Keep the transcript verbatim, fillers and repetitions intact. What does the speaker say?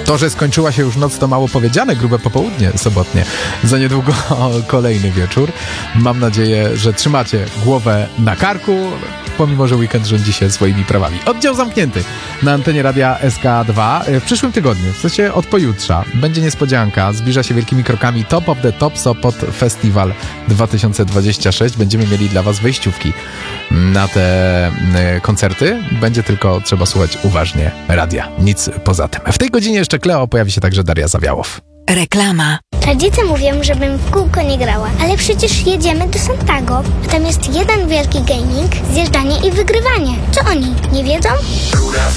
To, że skończyła się już noc, to mało powiedziane, grube popołudnie sobotnie. Za niedługo kolejny wieczór. Mam nadzieję, że trzymacie głowę na karku, pomimo że weekend rządzi się swoimi prawami. Oddział zamknięty na antenie radia S K dwa. W przyszłym tygodniu, w sensie od pojutrza, będzie niespodzianka. Zbliża się wielkimi krokami Top of the Top Sopot Festival dwa tysiące dwadzieścia sześć. Będziemy mieli dla was wejściówki na te koncerty. Będzie tylko trzeba słuchać uważnie radia. Nic poza tym. W tej godzinie jeszcze Kleo, pojawi się także Daria Zawiałow. Reklama. Rodzice mówią, żebym w kółko nie grała, ale przecież jedziemy do Santago, a tam jest jeden wielki gaming, zjeżdżanie i wygrywanie. Co oni, nie wiedzą?